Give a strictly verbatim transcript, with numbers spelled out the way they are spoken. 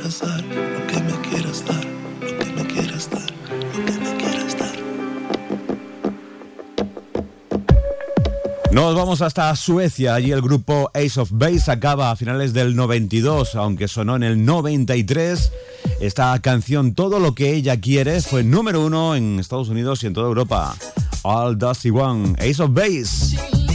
quieras dar, lo que me quieras dar, lo que me quieras dar, lo que me quieras dar. Nos vamos hasta Suecia. Allí el grupo Ace of Base acaba a finales del noventa y dos, aunque sonó en el noventa y tres. Esta canción, Todo lo que ella quiere, fue número uno en Estados Unidos y en toda Europa. All Dusty One, Ace of Base.